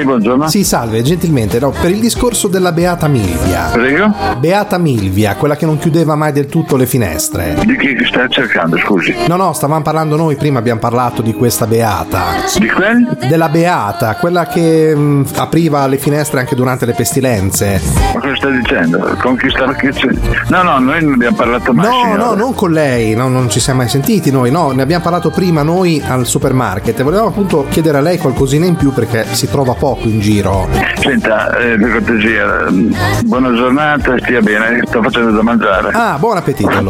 Sì, buongiorno. Sì, salve, gentilmente, no, per il discorso della Beata Milvia. Prego? Beata Milvia, quella che non chiudeva mai del tutto le finestre. Di chi stai cercando, scusi? No, stavamo parlando noi, prima abbiamo parlato di questa Beata. Di quel? Della Beata, quella che apriva le finestre anche durante le pestilenze. Ma cosa stai dicendo? Con chi sta? No, noi non abbiamo parlato mai. No, non con lei, no, non ci siamo mai sentiti noi, no, ne abbiamo parlato prima noi al supermarket e volevamo appunto chiedere a lei qualcosina in più perché si trova poco in giro. Senta, per cortesia, buona giornata, stia bene, sto facendo da mangiare. Ah, buon appetito allora.